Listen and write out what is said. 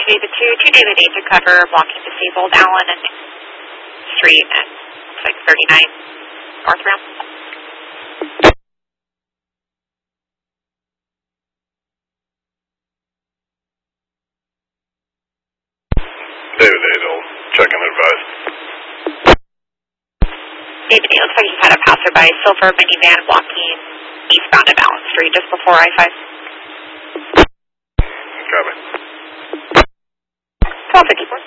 Okay, the two daily needs to cover blocking disabled Allen and Street and looks like 39 North Rim. David 8, I'll check and advise. David 8, looks like you had a passerby silver minivan blocking eastbound of Allen Street just before I-5. Copy. 1254.